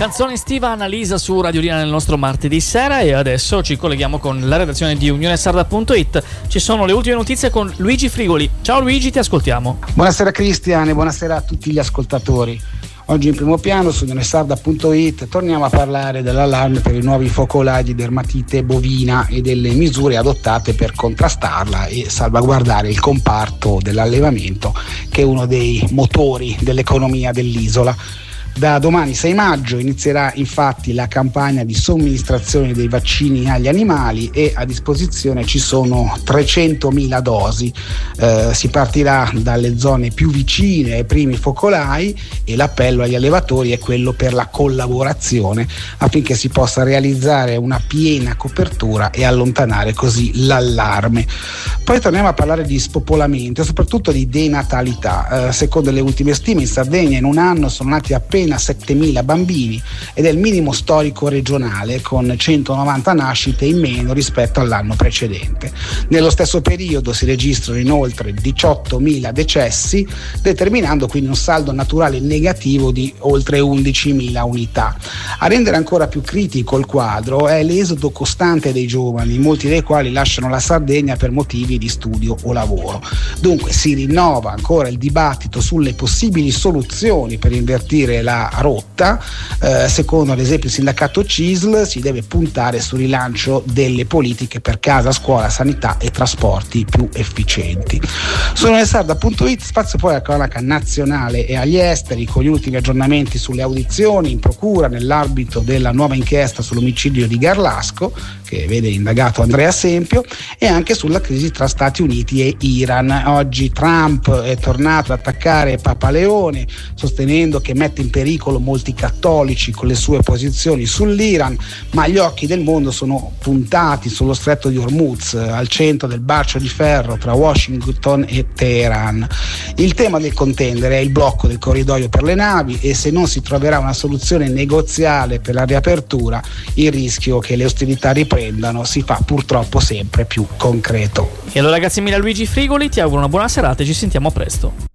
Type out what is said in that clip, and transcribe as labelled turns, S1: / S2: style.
S1: Canzone estiva Annalisa su Radio Rina nel nostro martedì sera, e adesso ci colleghiamo con la redazione di unionesarda.it. Ci sono le ultime notizie con Luigi Frigoli. Ciao Luigi, ti ascoltiamo.
S2: Buonasera Cristian e buonasera a tutti gli ascoltatori. Oggi in primo piano su unionesarda.it torniamo a parlare dell'allarme per i nuovi focolai di dermatite bovina e delle misure adottate per contrastarla e salvaguardare il comparto dell'allevamento, che è uno dei motori dell'economia dell'isola. Da domani 6 maggio inizierà infatti la campagna di somministrazione dei vaccini agli animali e a disposizione ci sono 300.000 dosi. Si partirà dalle zone più vicine ai primi focolai e l'appello agli allevatori è quello per la collaborazione affinché si possa realizzare una piena copertura e allontanare così l'allarme. Poi torniamo a parlare di spopolamento e soprattutto di denatalità. Secondo le ultime stime in Sardegna in un anno sono nati appena 7.000 bambini ed è il minimo storico regionale, con 190 nascite in meno rispetto all'anno precedente. Nello stesso periodo si registrano inoltre 18.000 decessi, determinando quindi un saldo naturale negativo di oltre 11.000 unità. A rendere ancora più critico il quadro è l'esodo costante dei giovani, molti dei quali lasciano la Sardegna per motivi di studio o lavoro. Dunque si rinnova ancora il dibattito sulle possibili soluzioni per invertire la rotta. Secondo ad esempio il sindacato CISL si deve puntare sul rilancio delle politiche per casa, scuola, sanità e trasporti più efficienti. Su unionesarda.it spazio poi alla cronaca nazionale e agli esteri con gli ultimi aggiornamenti sulle audizioni in procura nell'ambito della nuova inchiesta sull'omicidio di Garlasco, che vede indagato Andrea Sempio, e anche sulla crisi tra Stati Uniti e Iran. Oggi Trump è tornato ad attaccare Papa Leone, sostenendo che mette in pericolo molti cattolici con le sue posizioni sull'Iran, ma gli occhi del mondo sono puntati sullo stretto di Hormuz, al centro del bacio di ferro tra Washington e Teheran. Il tema del contendere è il blocco del corridoio per le navi e se non si troverà una soluzione negoziale per la riapertura, il rischio che le ostilità riprendano si fa purtroppo sempre più concreto.
S1: E allora grazie mille a Luigi Frigoli, ti auguro una buona serata e ci sentiamo presto.